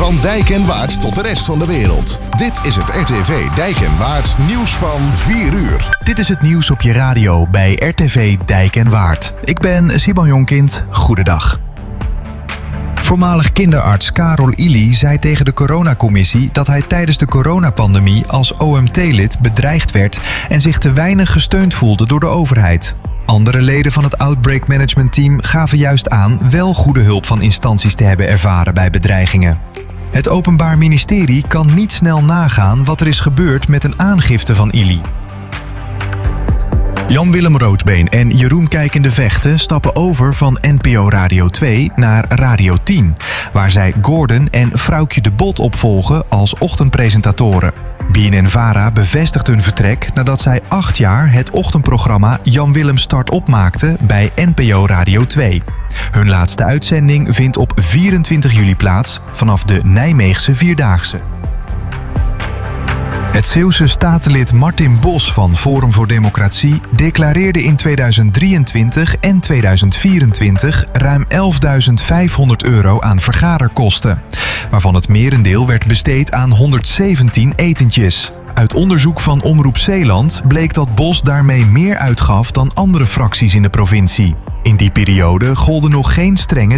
Van Dijk en Waard tot de rest van de wereld. Dit is het RTV Dijk en Waard nieuws van 4 uur. Dit is het nieuws op je radio bij RTV Dijk en Waard. Ik ben Simon Jonkind. Goedendag. Voormalig kinderarts Karol Illy zei tegen de coronacommissie dat hij tijdens de coronapandemie als OMT-lid bedreigd werd en zich te weinig gesteund voelde door de overheid. Andere leden van het Outbreak Management Team gaven juist aan wel goede hulp van instanties te hebben ervaren bij bedreigingen. Het Openbaar Ministerie kan niet snel nagaan wat er is gebeurd met een aangifte van Illy. Jan-Willem Roodbeen en Jeroen Kijkende Vechten stappen over van NPO Radio 2 naar Radio 10, waar zij Gordon en Vrouwtje de Bot opvolgen als ochtendpresentatoren. BNN-Vara bevestigt hun vertrek nadat zij 8 jaar het ochtendprogramma Jan-Willem Start opmaakte bij NPO Radio 2. Hun laatste uitzending vindt op 24 juli plaats vanaf de Nijmeegse Vierdaagse. Het Zeeuwse statenlid Martin Bos van Forum voor Democratie declareerde in 2023 en 2024 ruim €11.500 aan vergaderkosten, waarvan het merendeel werd besteed aan 117 etentjes. Uit onderzoek van Omroep Zeeland bleek dat Bos daarmee meer uitgaf dan andere fracties in de provincie. In die periode golden nog geen strenge